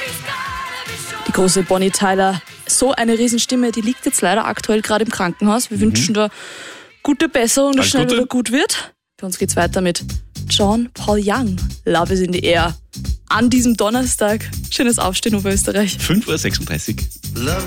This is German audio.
Die große Bonnie Tyler, so eine Riesenstimme, die liegt jetzt leider aktuell gerade im Krankenhaus. Wir wünschen da gute Besserung, dass es schnell wieder gut wird. Bei uns geht's weiter mit John Paul Young, Love is in the Air. An diesem Donnerstag, schönes Aufstehen, Oberösterreich. 5:36 Uhr.